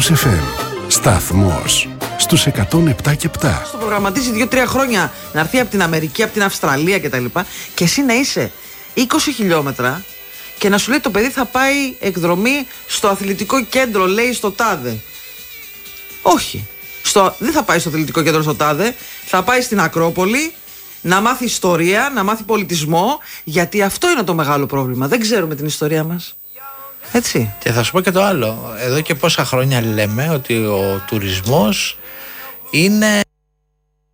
Lotus FM. Σταθμός στους 107 και 7. Στο προγραμματίζει 2-3 χρόνια να έρθει από την Αμερική, από την Αυστραλία κτλ. Και εσύ να είσαι 20 χιλιόμετρα και να σου λέει το παιδί θα πάει εκδρομή στο αθλητικό κέντρο, λέει, στο τάδε. Όχι. Δεν θα πάει στο αθλητικό κέντρο στο τάδε. Θα πάει στην Ακρόπολη να μάθει ιστορία, να μάθει πολιτισμό. Γιατί αυτό είναι το μεγάλο πρόβλημα. Δεν ξέρουμε την ιστορία μας. Έτσι. Και θα σου πω και το άλλο. Εδώ και πόσα χρόνια λέμε ότι ο τουρισμός είναι